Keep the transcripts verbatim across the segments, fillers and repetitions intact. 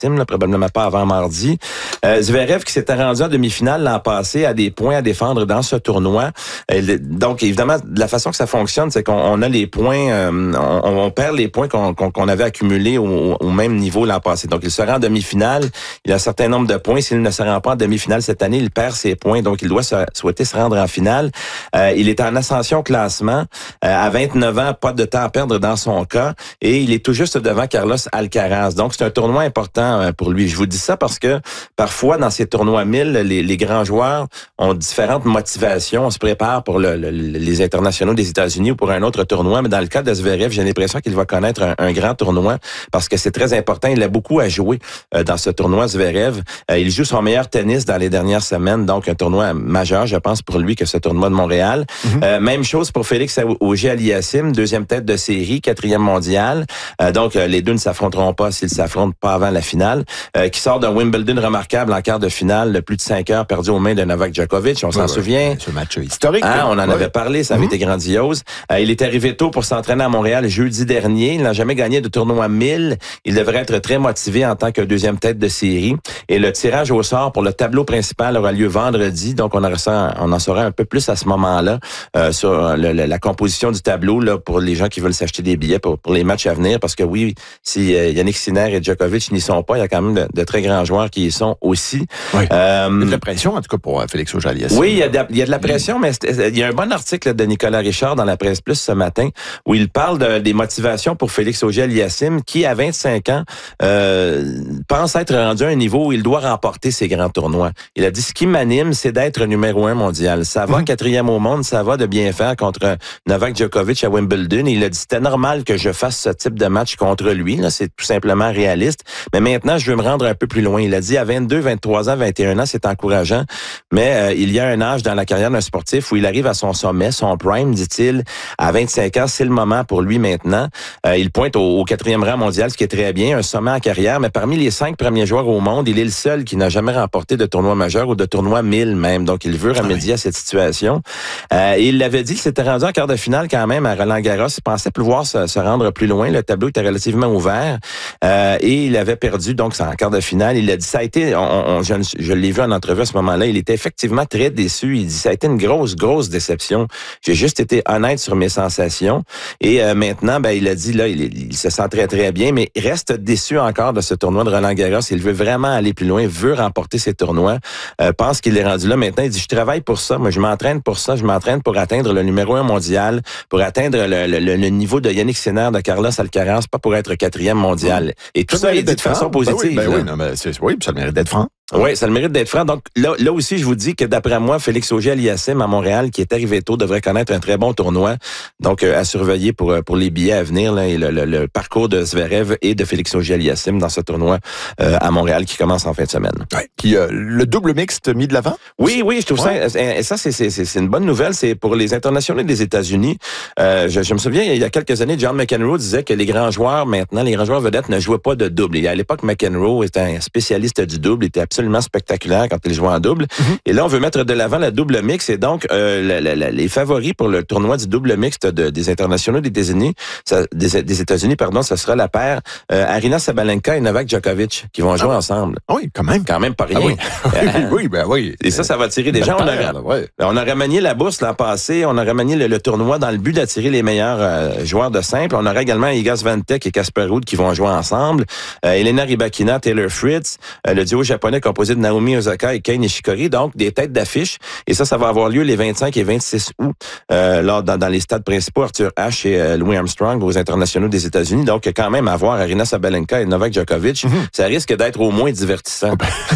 là, probablement pas avant mardi. Euh, Zverev qui s'était rendu en demi-finale l'an passé a des points à défendre dans ce tournoi. Euh, donc, évidemment, la façon que ça fonctionne, c'est qu'on on a les points, euh, on, on perd les points qu'on, qu'on, qu'on avait accumulés au, au même niveau l'an passé. Donc, il se rend en demi-finale, il a un certain nombre de points. S'il ne se rend pas en demi-finale cette année, il perd ses points. Donc, il doit se, souhaiter se rendre en finale. Euh, il est en ascension au classement. Euh, à vingt-neuf ans, pas de temps à perdre dans son cas. Et il est tout juste devant Carlos Alcaraz. Donc, c'est un tournoi important pour lui. Je vous dis ça parce que parfois, dans ces tournois mille, les, les grands joueurs ont différentes motivations. On se prépare pour le, le, les internationaux des États-Unis ou pour un autre tournoi. Mais dans le cas de Zverev, j'ai l'impression qu'il va connaître un, un grand tournoi parce que c'est très important. Il a beaucoup à jouer euh, dans ce tournoi Zverev. Euh, il joue son meilleur tennis dans les dernières semaines. Donc, un tournoi majeur, je pense, pour lui que ce tournoi de Montréal. Mm-hmm. Euh, même chose pour Félix Auger-Aliassime, deuxième tête de série, quatrième mondial. Euh, donc, euh, les deux ne s'affronteront pas s'ils s'affrontent pas avant la finale. Euh, qui sort d'un Wimbledon remarquable en quart de finale, de plus de cinq heures perdu aux mains de Novak Djokovic. On ouais, s'en ouais, souvient. Ce match historique. Hein, on en ouais. avait parlé, ça avait mm-hmm. été grandiose. Euh, il est arrivé tôt pour s'entraîner à Montréal jeudi dernier. Il n'a jamais gagné de tournoi mille. Il devrait être très motivé en tant que deuxième tête de série. Et le tirage au sort pour le tableau principal aura lieu vendredi. Donc, on, aura, on en saura un peu plus à ce moment-là euh, sur le, le, la composition du tableau là, pour les gens qui veulent s'acheter des billets pour, pour les matchs à venir. Parce que oui, si euh, Yannick Sinner et Djokovic n'y sont pas, il y a quand même de, de très grands joueurs qui y sont aussi. Oui. Euh, il y a de la pression, en tout cas, pour Félix Auger-Aliassime. Oui, il y, a de, il y a de la pression, mais il y a un bon article de Nicolas Richard dans la Presse Plus ce matin où il parle de, des motivations pour Félix Auger-Aliassime qui, à vingt-cinq ans, euh, pense être rendu à un niveau où il doit remporter ses grands tournois. Il a dit, ce qui m'anime, c'est d'être numéro un mondial. Ça va, mmh. quatrième au monde, ça va de bien faire contre Novak Djokovic à Wimbledon. Et il a dit, c'était normal que je fasse ce type de match contre lui. Là, c'est tout simplement réaliste. Mais maintenant, je veux me rendre un peu plus loin. Il a dit, à vingt-deux, vingt-trois ans, vingt et un ans, c'est encourageant. Mais euh, il y a un âge dans la carrière d'un sportif où il arrive à son sommet, son prime, dit-il. À vingt-cinq ans, c'est le moment pour lui maintenant. Euh, il pointe au, au quatrième rang mondial, ce qui est très bien, un sommet en carrière. Mais parmi les cinq premiers joueurs au monde, il est le seul qui n'a jamais remporté de tournoi majeur ou de tournoi mille même. Donc, il veut remédier ah oui. à cette situation. Euh, et il l'avait dit, il s'était rendu en quart de finale quand même à Roland-Garros. Il pensait pouvoir se, se rendre plus loin. Le tableau était relativement ouvert. Euh, et il avait perdu, donc, c'est en quart de finale. Il a dit, ça a été, on, on, je, je l'ai vu en entrevue à ce moment-là, il était effectivement très déçu. Il dit, ça a été une grosse, grosse déception. J'ai juste été honnête sur mes sensations. Et euh, maintenant, ben, il a dit, là, il, il se sent très, très bien, mais il reste déçu encore de ce tournoi de Roland-Garros. Il veut vraiment aller plus loin, veut remporter ses tournois, euh, pense qu'il est rendu là maintenant. Il dit, je travaille pour ça, moi, je m'entraîne pour ça, je m'entraîne pour atteindre le numéro un mondial, pour atteindre le, le, le niveau de Yannick Sinner, de Carlos Alcaraz, pas pour être quatrième mondial. Mmh. Et tout ça, ça il dit de façon positive. Ben oui, ben oui, non, mais c'est, oui, ça le mérite d'être franc. Oui, ça le mérite d'être franc. Donc là, là aussi, je vous dis que d'après moi, Félix Auger-Aliassime à Montréal, qui est arrivé tôt, devrait connaître un très bon tournoi. Donc euh, à surveiller pour pour les billets à venir là, et le, le, le parcours de Zverev et de Félix Auger-Aliassime dans ce tournoi euh, à Montréal qui commence en fin de semaine. Ouais. Puis euh, le double mixte mis de l'avant. Oui, oui, je trouve ouais. ça. Et ça, c'est c'est c'est une bonne nouvelle. C'est pour les internationaux des États-Unis. Euh, je, je me souviens, il y a quelques années, John McEnroe disait que les grands joueurs maintenant, les grands joueurs vedettes ne jouaient pas de double. Et à l'époque, McEnroe était un spécialiste du double, il était absolument spectaculaire quand il jouait en double. Mm-hmm. Et là, on veut mettre de l'avant la double mixte. Et donc, euh, la, la, la, les favoris pour le tournoi du double mixte de, des internationaux des États-Unis, ça, des, des États-Unis, pardon, ce sera la paire euh, Aryna Sabalenka et Novak Djokovic qui vont jouer ah, ensemble. Oui, quand même. Quand même pas rien. Ah oui. oui, oui, ben oui. Et ça, ça va attirer des gens. On a, là, ouais. on a remanié la bourse l'an passé. On a remanié le, le tournoi dans le but d'attirer les meilleurs euh, joueurs de simple. On aura également Iga Swiatek et Casper Ruud qui vont jouer ensemble. Euh, Elena Rybakina, Taylor Fritz, euh, le duo japonais composé de Naomi Osaka et Kei Nishikori. Donc, des têtes d'affiche. Et ça, ça va avoir lieu les vingt-cinq et vingt-six août euh, là, dans, dans les stades principaux, Arthur Ashe et euh, Louis Armstrong aux internationaux des États-Unis. Donc, quand même, avoir Aryna Sabalenka et Novak Djokovic, mm-hmm. ça risque d'être au moins divertissant.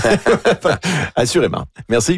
Assurément. Merci.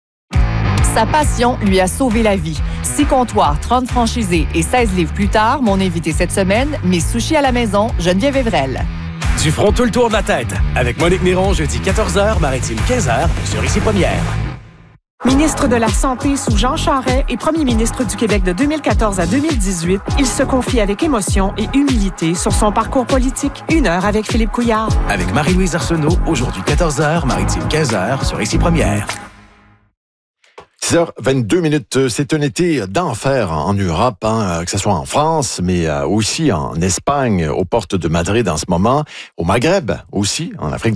Sa passion lui a sauvé la vie. Six comptoirs, trente franchisés et seize livres plus tard, mon invité cette semaine, mes sushis à la maison, Geneviève Evrel. Du front tout le tour de la tête. Avec Monique Néron, jeudi quatorze heures, Maritime quinze heures, sur Ici Première. Ministre de la Santé sous Jean Charest et premier ministre du Québec de deux mille quatorze à deux mille dix-huit, il se confie avec émotion et humilité sur son parcours politique. Une heure avec Philippe Couillard. Avec Marie-Louise Arsenault, aujourd'hui quatorze heures, Maritime quinze heures, sur Ici Première. six heures vingt-deux minutes, c'est un été d'enfer en Europe, hein, que ce soit en France, mais aussi en Espagne, aux portes de Madrid en ce moment, au Maghreb aussi, en Afrique